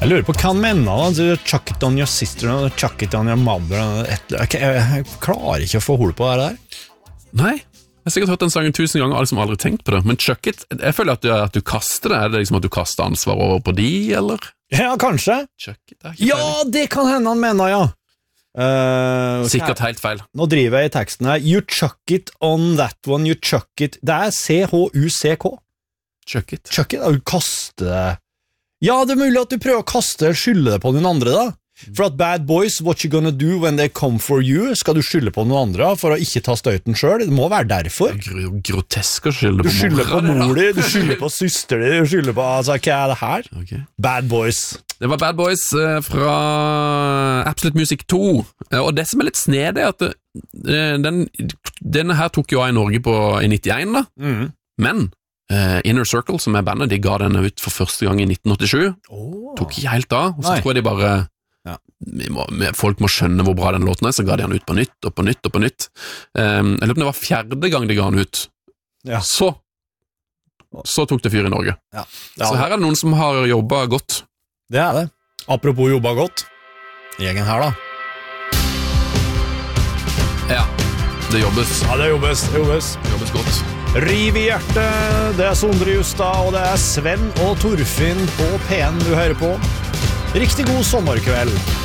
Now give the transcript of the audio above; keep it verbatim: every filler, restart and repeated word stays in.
Jeg lurer på hva han mener da, chuck it on your sister, chuck it on your mother, jeg, jeg klarer ikke å få hold på det der. Nei, jeg har sikkert hørt den sangen tusen ganger, alle som aldri tenkt på det, men chuck it, jeg føler at du, at du kaster det, er det liksom at du kaster ansvar over på de, eller? Ja, kanskje. Chuck it, det er ikke ja, feil. det kan hende han mener, ja. Uh, Sikkert helt feil. Nå driver jeg i teksten her. You chuck it on that one, you chuck it. Det er C H U C K. Chuck it. Chuck it, du kaster det. Ja, det er mulig at du prøver å kaste skylde det på noen andre da. For at bad boys, what you gonna do when they come for you? Skal du skylde på noen andre for å ikke ta støyten selv? Det må være derfor. Gr grotesk å skylde på mor. Du skylder på mor di, du skylder på søster di, du skylder på, altså, hva er det her? Okay. Bad boys. Det var Bad Boys eh, fra Absolute Music to, eh, og det som er litt snedig er at det, eh, den, denne her tok jo jeg i Norge på i nittien da, mm. men Uh, Inner Circle, som er bandet, de ga denne ut for første gang i nitten åttisju. Oh. Tok ikke helt av, og så Nei. tror jeg de bare ja. må, folk må skjønne hvor bra den låten er, så ga de den ut på nytt, og på nytt, og på nytt. Um, jeg lurer på det var fjerde gang de ga den ut. Ja. Så så tok det fyr i Norge. Ja. Ja. Så her er det noen som har jobbet godt. Det er det. Apropos jobbet godt. Gjengen her da. Ja, det jobbes. Ja, det jobbes, det jobbes. Det jobbes godt. Riv i hjertet, det er Sondre Justad, og det er Sven og Torfinn på P N du hører på. Riktig god sommerkveld.